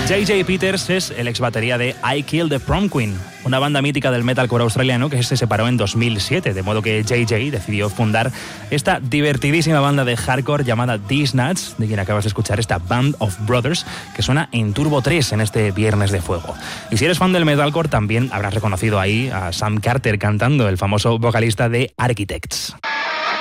J.J. Peters es el ex batería de I Killed the Prom Queen, una banda mítica del metalcore australiano que se separó en 2007, de modo que J.J. decidió fundar esta divertidísima banda de hardcore llamada These Nuts, de quien acabas de escuchar esta Band of Brothers, que suena en Turbo 3 en este Viernes de Fuego. Y si eres fan del metalcore, también habrás reconocido ahí a Sam Carter cantando, el famoso vocalista de Architects.